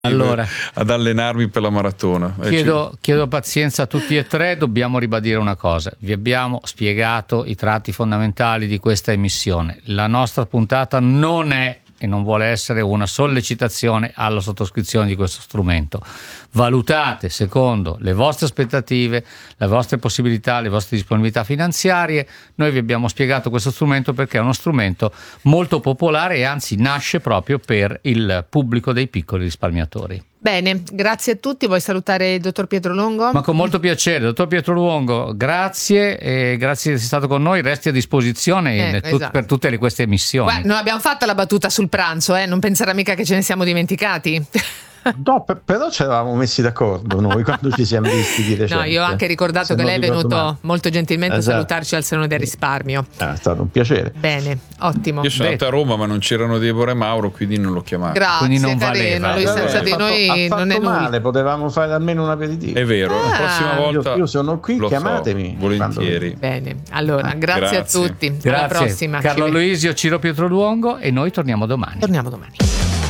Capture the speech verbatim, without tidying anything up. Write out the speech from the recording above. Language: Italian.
Allora, ad allenarmi per la maratona. Chiedo, chiedo pazienza a tutti e tre, dobbiamo ribadire una cosa. Vi abbiamo spiegato i tratti fondamentali di questa emissione. La nostra puntata non è e non vuole essere una sollecitazione alla sottoscrizione di questo strumento. Valutate secondo le vostre aspettative, le vostre possibilità, le vostre disponibilità finanziarie. Noi vi abbiamo spiegato questo strumento perché è uno strumento molto popolare e anzi nasce proprio per il pubblico dei piccoli risparmiatori. Bene, grazie a tutti. Vuoi salutare il dottor Pietro Longo? Ma con molto piacere, dottor Pietro Longo, grazie e grazie di essere stato con noi. Resti a disposizione eh, tut- esatto. per tutte le, queste emissioni. Guarda, non abbiamo fatto la battuta sul pranzo, eh? Non penserà mica che ce ne siamo dimenticati. No, per, però ci eravamo messi d'accordo noi quando ci siamo visti di recente. No, io ho anche ricordato Se che lei è venuto male. molto gentilmente esatto. a salutarci al Salone del Risparmio. Ah, è stato un piacere. Bene, ottimo. Io sono Beh. andato a Roma, ma non c'erano Deborah e Mauro, quindi non l'ho chiamato. Grazie, Quindi non carino. valeva. Lui Vabbè, senza ha di fatto, noi ha non fatto è nulla. male, potevamo fare almeno un aperitivo. È vero, la Ah. prossima volta Io, io sono qui, lo so, chiamatemi. volentieri. Bene, allora, grazie, Grazie. a tutti. Grazie. Alla prossima. Carlo Ci- Luisio, Ciro Pietro Luongo e noi torniamo domani. Torniamo domani.